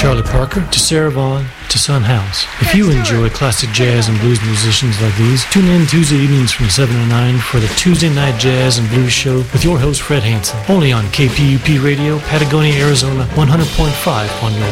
Charlie Parker to Sarah Vaughan to Son House. If you enjoy classic jazz and blues musicians like these, tune in Tuesday evenings from 7 to 9 for the Tuesday Night Jazz and Blues Show with your host Fred Hansen, only on KPUP Radio, Patagonia, Arizona, 100.5 on your